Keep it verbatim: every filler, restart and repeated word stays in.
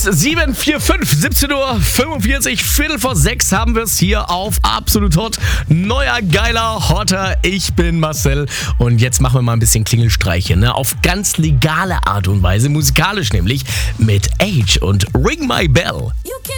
sieben vier fünf, siebzehn Uhr fünfundvierzig, Viertel vor sechs haben wir es hier auf Absolut Hot. Neuer, geiler, hotter. Ich bin Marcel und jetzt machen wir mal ein bisschen Klingelstreiche, ne? Auf ganz legale Art und Weise, musikalisch nämlich, mit Age und Ring My Bell.